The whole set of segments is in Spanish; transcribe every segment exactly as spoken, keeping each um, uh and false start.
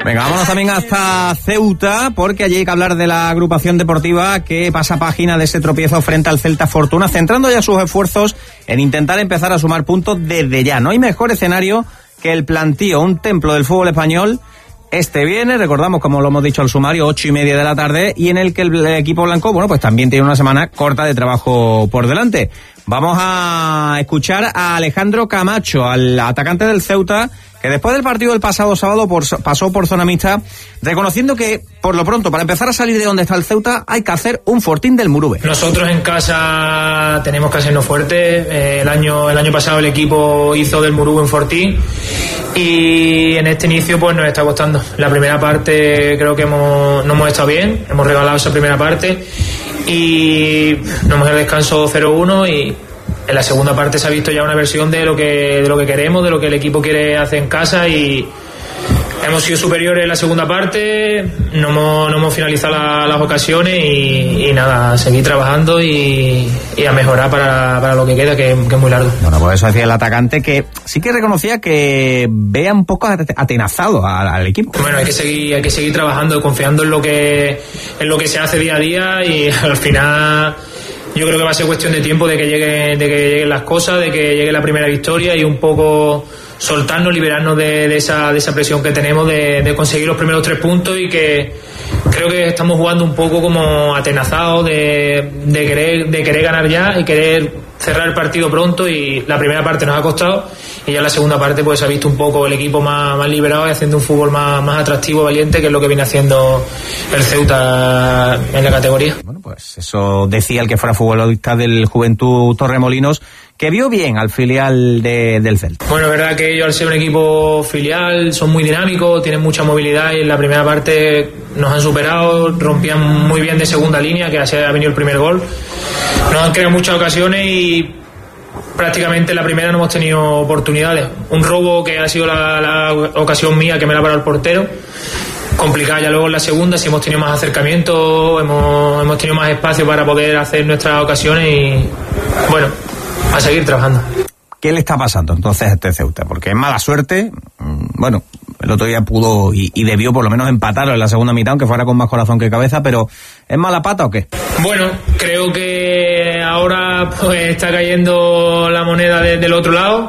Venga, vámonos también hasta Ceuta, porque allí hay que hablar de la agrupación deportiva que pasa página de ese tropiezo frente al Celta Fortuna, centrando ya sus esfuerzos en intentar empezar a sumar puntos desde ya. No hay mejor escenario que el plantío, un templo del fútbol español, este viernes, recordamos, como lo hemos dicho al sumario, ocho y media de la tarde, y en el que el equipo blanco, bueno, pues también tiene una semana corta de trabajo por delante. Vamos a escuchar a Alejandro Camacho, al atacante del Ceuta, que después del partido del pasado sábado por, pasó por zona mixta, reconociendo que, por lo pronto, para empezar a salir de donde está el Ceuta, hay que hacer un fortín del Murube. Nosotros en casa tenemos que hacernos fuertes. Eh, el año el año pasado el equipo hizo del Murube un fortín y en este inicio pues nos está costando. La primera parte creo que hemos, no hemos estado bien, hemos regalado esa primera parte y nos hemos el descanso cero uno y en la segunda parte se ha visto ya una versión de lo que de lo que queremos, de lo que el equipo quiere hacer en casa y hemos sido superiores en la segunda parte, no hemos, no hemos finalizado la, las ocasiones y, y nada, a seguir trabajando y, y a mejorar para, para lo que queda, que, que es muy largo. Bueno, pues eso decía el atacante, que sí que reconocía que vea un poco atenazado al, al equipo. Bueno, hay que seguir, hay que seguir trabajando, confiando en lo que, en lo que se hace día a día y al final yo creo que va a ser cuestión de tiempo de que llegue, de que lleguen las cosas, de que llegue la primera victoria y un poco soltarnos, liberarnos de, de esa de esa presión que tenemos de, de conseguir los primeros tres puntos y que creo que estamos jugando un poco como atenazados de, de querer de querer ganar ya y querer cerrar el partido pronto y la primera parte nos ha costado y ya en la segunda parte pues se ha visto un poco el equipo más, más liberado y haciendo un fútbol más, más atractivo, valiente, que es lo que viene haciendo el Ceuta en la categoría. Bueno, pues eso decía el que fuera futbolista del Juventud Torremolinos, que vio bien al filial de, del Celta. Bueno, es verdad que ellos al ser un equipo filial son muy dinámicos, tienen mucha movilidad y en la primera parte nos han superado, rompían muy bien de segunda línea, que así ha venido el primer gol. Nos han creado muchas ocasiones y prácticamente en la primera no hemos tenido oportunidades. Un robo que ha sido la, la ocasión mía que me la ha parado el portero. Complicada ya luego en la segunda, si hemos tenido más acercamiento, hemos, hemos tenido más espacio para poder hacer nuestras ocasiones y bueno, a seguir trabajando. ¿Qué le está pasando entonces a este Ceuta? Porque es mala suerte. Bueno, el otro día pudo y, y debió por lo menos empatarlo en la segunda mitad, aunque fuera con más corazón que cabeza, pero ¿es mala pata o qué? Bueno, creo que ahora pues está cayendo la moneda de, del otro lado.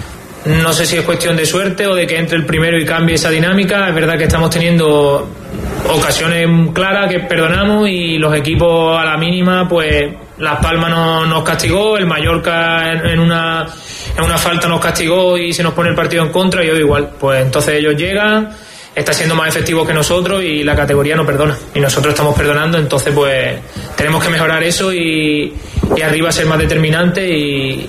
No sé si es cuestión de suerte o de que entre el primero y cambie esa dinámica. Es verdad que estamos teniendo ocasiones claras que perdonamos y los equipos a la mínima, pues Las Palmas no, nos castigó, el Mallorca en, en una en una falta nos castigó y se nos pone el partido en contra y hoy igual. Pues entonces ellos llegan, está siendo más efectivos que nosotros y la categoría no perdona y nosotros estamos perdonando, entonces pues tenemos que mejorar eso y, y arriba ser más determinante y,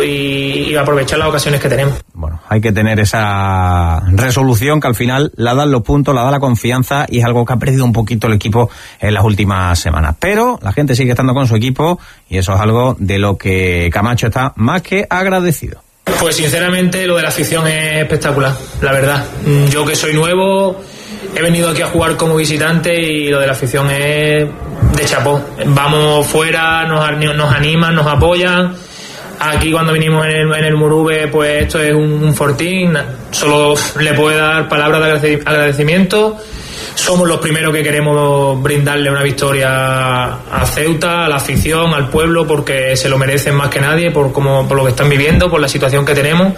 y, y aprovechar las ocasiones que tenemos. Bueno, hay que tener esa resolución que al final la dan los puntos, la da la confianza y es algo que ha perdido un poquito el equipo en las últimas semanas. Pero la gente sigue estando con su equipo y eso es algo de lo que Camacho está más que agradecido. Pues sinceramente lo de la afición es espectacular, la verdad. Yo que soy nuevo, he venido aquí a jugar como visitante y lo de la afición es de chapó. Vamos fuera, nos, nos animan, nos apoyan. Aquí cuando vinimos en el, en el Murube, pues esto es un, un fortín, solo le puedo dar palabras de agradecimiento. Somos los primeros que queremos brindarle una victoria a Ceuta, a la afición, al pueblo, porque se lo merecen más que nadie por, como, por lo que están viviendo, por la situación que tenemos.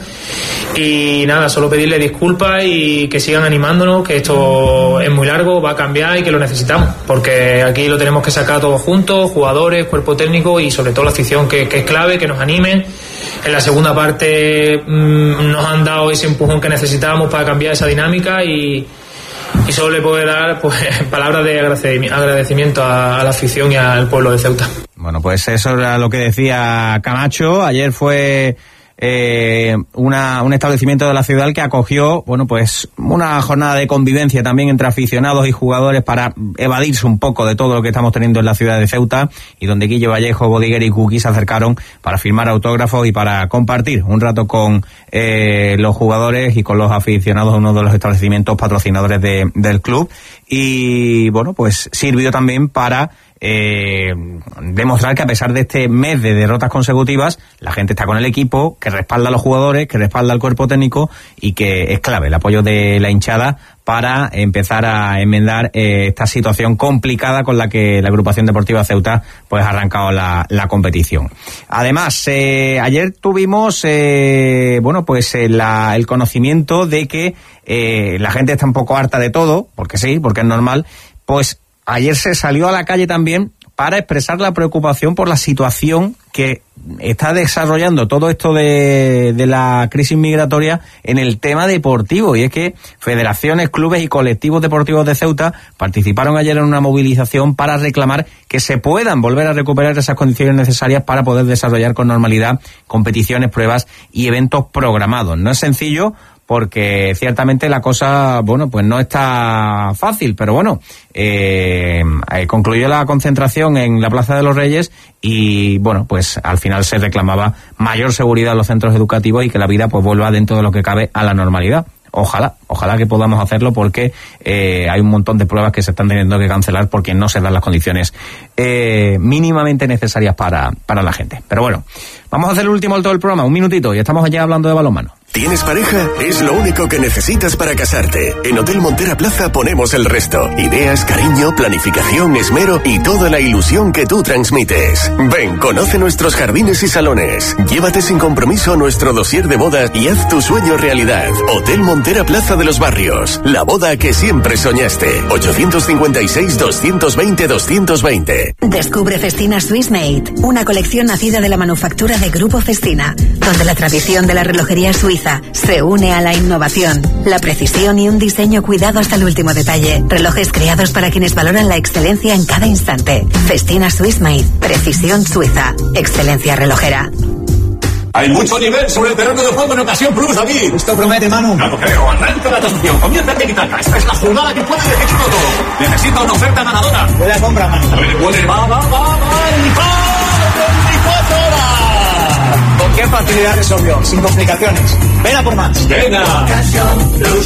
Y nada, solo pedirle disculpas y que sigan animándonos, que esto es muy largo, va a cambiar y que lo necesitamos, porque aquí lo tenemos que sacar todos juntos, jugadores, cuerpo técnico y sobre todo la afición, que, que es clave, que nos animen. En la segunda parte mmm, nos han dado ese empujón que necesitábamos para cambiar esa dinámica y y solo le puedo dar pues palabras de agradecimiento a, a la afición y al pueblo de Ceuta. Bueno, pues eso era lo que decía Camacho. Ayer fue eh, una, un establecimiento de la ciudad que acogió, bueno, pues una jornada de convivencia también entre aficionados y jugadores para evadirse un poco de todo lo que estamos teniendo en la ciudad de Ceuta, y donde Guillo Vallejo, Bodiguer y Kuki se acercaron para firmar autógrafos y para compartir un rato con eh, los jugadores y con los aficionados de uno de los establecimientos patrocinadores de, del club. Y bueno, pues sirvió también para eh, demostrar que a pesar de este mes de derrotas consecutivas, la gente está con el equipo, que respalda a los jugadores, que respalda al cuerpo técnico y que es clave el apoyo de la hinchada para empezar a enmendar eh, esta situación complicada con la que la agrupación deportiva Ceuta pues ha arrancado la, la competición. Además, eh, ayer tuvimos eh, bueno pues eh, la, el conocimiento de que eh, la gente está un poco harta de todo, porque sí, porque es normal. Pues ayer se salió a la calle también para expresar la preocupación por la situación que está desarrollando todo esto de, de la crisis migratoria en el tema deportivo. Y es que federaciones, clubes y colectivos deportivos de Ceuta participaron ayer en una movilización para reclamar que se puedan volver a recuperar esas condiciones necesarias para poder desarrollar con normalidad competiciones, pruebas y eventos programados. No es sencillo, porque ciertamente la cosa, bueno, pues no está fácil, pero bueno, eh, concluyó la concentración en la Plaza de los Reyes y, bueno, pues al final se reclamaba mayor seguridad en los centros educativos y que la vida pues vuelva dentro de lo que cabe a la normalidad. Ojalá, ojalá que podamos hacerlo porque eh, hay un montón de pruebas que se están teniendo que cancelar porque no se dan las condiciones eh, mínimamente necesarias para, para la gente. Pero bueno, vamos a hacer el último alto del programa, un minutito, y estamos ya hablando de balonmano. ¿Tienes pareja? Es lo único que necesitas para casarte. En Hotel Montera Plaza ponemos el resto. Ideas, cariño, planificación, esmero y toda la ilusión que tú transmites. Ven, conoce nuestros jardines y salones. Llévate sin compromiso nuestro dossier de bodas y haz tu sueño realidad. Hotel Montera Plaza de los Barrios. La boda que siempre soñaste. ochocientos cincuenta y seis, doscientos veinte, doscientos veinte. Descubre Festina Swiss Made, una colección nacida de la manufactura de Grupo Festina, donde la tradición de la relojería suiza se une a la innovación, la precisión y un diseño cuidado hasta el último detalle. Relojes creados para quienes valoran la excelencia en cada instante. Festina Swiss Made, precisión suiza, excelencia relojera. Hay mucho nivel sobre el terreno de juego en Ocasión Plus, David. Esto promete, Manu. Claro, creo. Arranca la transmisión. Comienza Tiki-Taka. Esta es la jugada que puede decir todo. Necesita una oferta ganadora. Puede la compra, Manu. A ver, puede. Va, va, va, va. Y va. veinticuatro horas. ¿Con qué facilidad resolvió? Sin complicaciones. Ven a por más. Venga. Ocasión Plus.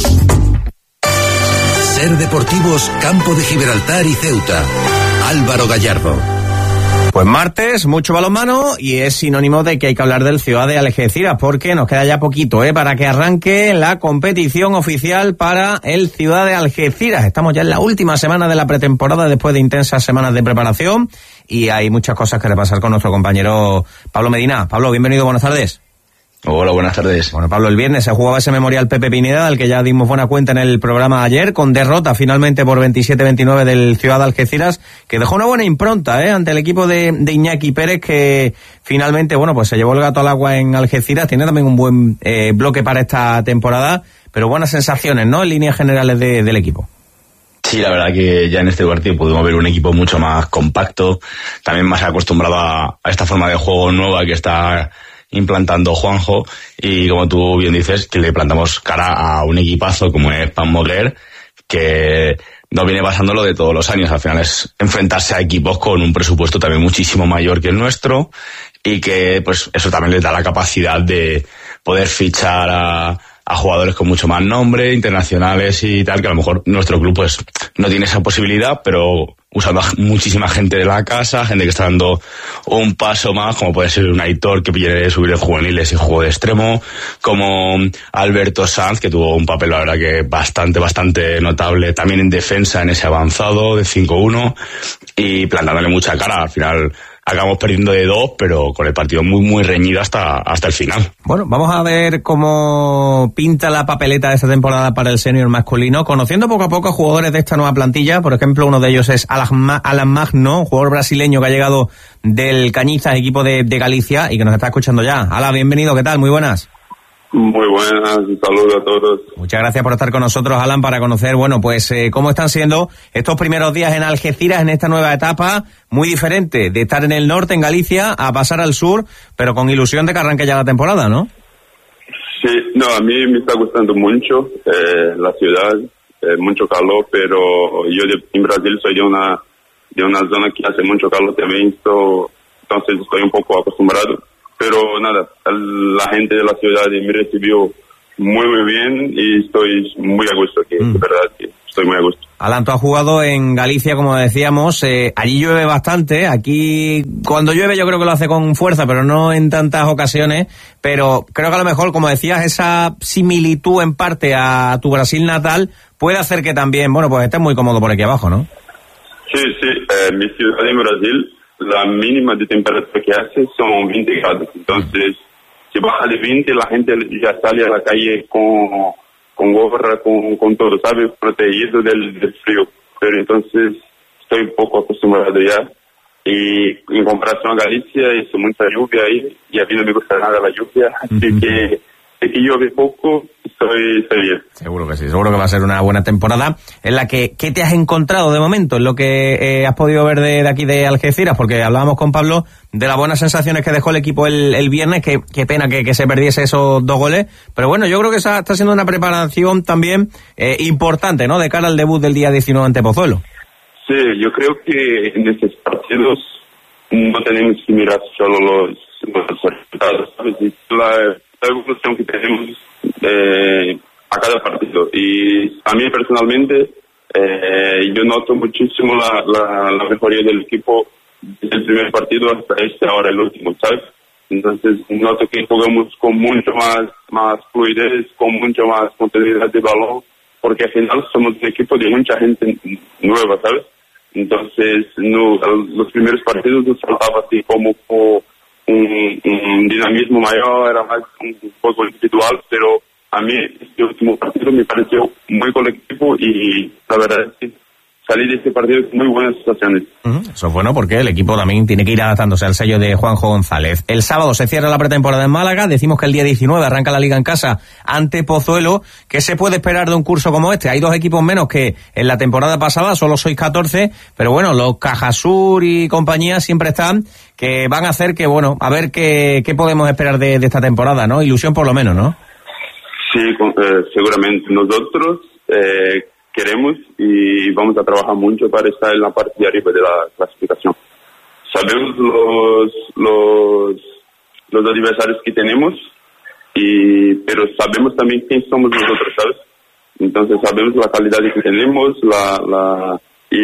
Ser Deportivos, Campo de Gibraltar y Ceuta. Álvaro Gallardo. Pues martes, mucho balonmano y es sinónimo de que hay que hablar del Ciudad de Algeciras porque nos queda ya poquito ¿eh? para que arranque la competición oficial para el Ciudad de Algeciras. Estamos ya en la última semana de la pretemporada después de intensas semanas de preparación y hay muchas cosas que repasar con nuestro compañero Pablo Medina. Pablo, bienvenido, buenas tardes. Hola, buenas tardes. Bueno, Pablo, el viernes se jugaba ese Memorial Pepe Pineda, del que ya dimos buena cuenta en el programa ayer, con derrota finalmente por veintisiete veintinueve del Ciudad de Algeciras, que dejó una buena impronta ¿eh? ante el equipo de, de Iñaki Pérez, que finalmente, bueno, pues se llevó el gato al agua en Algeciras. Tiene también un buen eh, bloque para esta temporada, pero buenas sensaciones, ¿no?, en líneas generales de, del equipo. Sí, la verdad que ya en este partido pudimos ver un equipo mucho más compacto, también más acostumbrado a, a esta forma de juego nueva que está implantando Juanjo, y como tú bien dices, que le plantamos cara a un equipazo como es Pan Moguer, que no viene pasándolo de todos los años. Al final es enfrentarse a equipos con un presupuesto también muchísimo mayor que el nuestro, y que pues eso también les da la capacidad de poder fichar a, a jugadores con mucho más nombre, internacionales y tal, que a lo mejor nuestro club pues no tiene esa posibilidad, pero usando a muchísima gente de la casa, gente que está dando un paso más, como puede ser un Aitor que quiere subir en juveniles y juego de extremo, como Alberto Sanz, que tuvo un papel la verdad que bastante, bastante notable también en defensa en ese avanzado de cinco uno, y plantándole mucha cara. Al final acabamos perdiendo de dos, pero con el partido muy, muy reñido hasta, hasta el final. Bueno, vamos a ver cómo pinta la papeleta de esta temporada para el senior masculino, conociendo poco a poco a jugadores de esta nueva plantilla. Por ejemplo, uno de ellos es Alan Magno, un jugador brasileño que ha llegado del Cañizas, equipo de, de Galicia, y que nos está escuchando ya. Alan, bienvenido, ¿qué tal? Muy buenas. Muy buenas, un saludo a todos. Muchas gracias por estar con nosotros, Alan, para conocer, bueno, pues eh, cómo están siendo estos primeros días en Algeciras en esta nueva etapa, muy diferente de estar en el norte, en Galicia, a pasar al sur, pero con ilusión de que arranque ya la temporada, ¿no? Sí, no, a mí me está gustando mucho eh, la ciudad, eh, mucho calor, pero yo de, en Brasil soy de una de una zona que hace mucho calor también, so, entonces estoy un poco acostumbrado. Pero nada, la gente de la ciudad me recibió muy muy bien y estoy muy a gusto aquí, mm. de verdad que estoy muy a gusto. Alan, tú has jugado en Galicia, como decíamos, eh, allí llueve bastante, aquí cuando llueve yo creo que lo hace con fuerza, pero no en tantas ocasiones, pero creo que a lo mejor, como decías, esa similitud en parte a tu Brasil natal puede hacer que también, bueno, pues estés muy cómodo por aquí abajo, ¿no? Sí, sí, eh, mi ciudad en Brasil, la mínima de temperatura que hace son veinte grados, entonces si baja de veinte la gente ya sale a la calle con... con gorra, con, con todo, ¿sabes? Protegido del, del frío. Pero entonces estoy un poco acostumbrado ya. Y en comparación a Galicia, hizo mucha lluvia ahí, y a mí no me gusta nada la lluvia, así uh-huh. que de que llueve poco, estoy, estoy bien. Seguro que sí, seguro que va a ser una buena temporada. En la que, ¿qué te has encontrado de momento? En lo que eh, has podido ver de, de aquí de Algeciras, porque hablábamos con Pablo de las buenas sensaciones que dejó el equipo el, el viernes, que qué pena que, que se perdiese esos dos goles, pero bueno, yo creo que esa está siendo una preparación también eh, importante, ¿no?, de cara al debut del día diecinueve ante Pozuelo. Sí, yo creo que en estos partidos no tenemos que mirar solo los, los resultados, ¿sabes? La, la evolución que tenemos eh, a cada partido, y a mí personalmente eh, yo noto muchísimo la, la, la mejoría del equipo desde el primer partido hasta este ahora el último, ¿sabes? Entonces noto que jugamos con mucho más, más fluidez, con mucho más continuidad de balón, porque al final somos un equipo de mucha gente nueva, ¿sabes? Entonces no, los primeros partidos nos faltaba así como un, un dinamismo mayor, era más un juego individual, pero a mí este último partido me pareció muy colectivo y la verdad es que salí de este partido con muy buenas situaciones. Uh-huh. Eso es bueno porque el equipo también tiene que ir adaptándose al sello de Juanjo González. El sábado se cierra la pretemporada en Málaga, decimos que el día diecinueve arranca la Liga en casa ante Pozuelo. ¿Qué se puede esperar de un curso como este? Hay dos equipos menos que en la temporada pasada, solo sois catorce, pero bueno, los Cajasur y compañía siempre están, que van a hacer que, bueno, a ver qué, qué podemos esperar de, de esta temporada, ¿no? Ilusión por lo menos, ¿no? Sí, eh, seguramente. Nosotros eh, queremos y vamos a trabajar mucho para estar en la parte de arriba de la clasificación. Sabemos los los los adversarios que tenemos, y pero sabemos también quién somos nosotros, ¿sabes? Entonces sabemos la calidad que tenemos, la la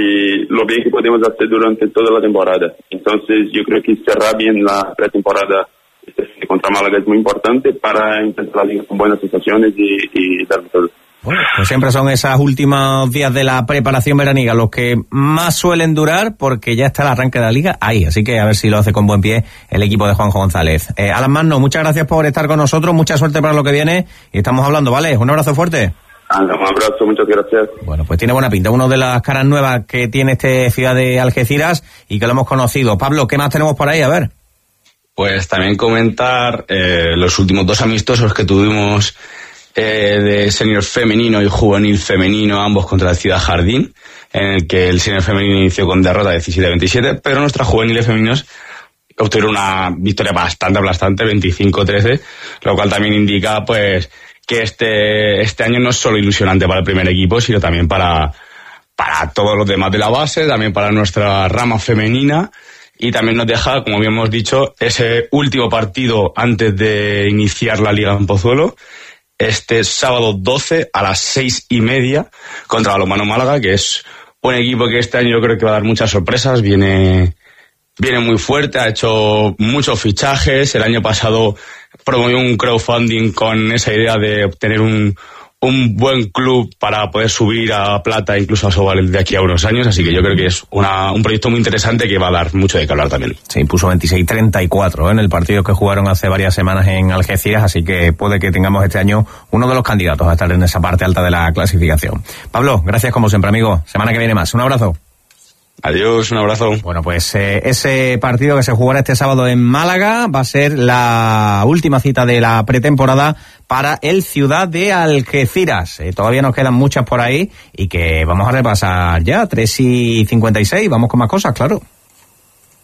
y lo bien que podemos hacer durante toda la temporada. Entonces yo creo que cerrar bien la pretemporada contra Málaga es muy importante para intentar la liga con buenas sensaciones y, y dar todo. Bueno, pues siempre son esos últimos días de la preparación veraniega los que más suelen durar, porque ya está el arranque de la liga ahí, así que a ver si lo hace con buen pie el equipo de Juanjo González. Eh, Alan Magno, muchas gracias por estar con nosotros, mucha suerte para lo que viene y estamos hablando, ¿vale? Un abrazo fuerte. Anda, un abrazo, muchas gracias. Bueno, pues tiene buena pinta, una de las caras nuevas que tiene este ciudad de Algeciras y que lo hemos conocido. Pablo, ¿qué más tenemos por ahí? A ver. Pues también comentar eh, los últimos dos amistosos que tuvimos eh, de senior femenino y juvenil femenino, ambos contra el Ciudad Jardín, en el que el senior femenino inició con derrota diecisiete a veintisiete, pero nuestras juveniles femeninos obtuvieron una victoria bastante aplastante, veinticinco a trece, lo cual también indica pues que este este año no es solo ilusionante para el primer equipo, sino también para, para todos los demás de la base, también para nuestra rama femenina. Y también nos deja, como habíamos dicho, ese último partido antes de iniciar la Liga en Pozuelo, este sábado doce a las seis y media contra Balonmano Málaga, que es un equipo que este año yo creo que va a dar muchas sorpresas, viene, viene muy fuerte, ha hecho muchos fichajes, el año pasado promovió un crowdfunding con esa idea de obtener un, un buen club para poder subir a plata, incluso a Sobal de aquí a unos años, así que yo creo que es una, un proyecto muy interesante que va a dar mucho de qué hablar también. Se impuso veintiséis treinta y cuatro ¿eh? en el partido que jugaron hace varias semanas en Algeciras, así que puede que tengamos este año uno de los candidatos a estar en esa parte alta de la clasificación. Pablo, gracias como siempre, amigo. Semana que viene más. Un abrazo. Adiós, un abrazo. Bueno, pues eh, ese partido que se jugará este sábado en Málaga va a ser la última cita de la pretemporada para el Ciudad de Algeciras. Eh, todavía nos quedan muchas por ahí y que vamos a repasar ya, tres y cincuenta y seis, vamos con más cosas, claro.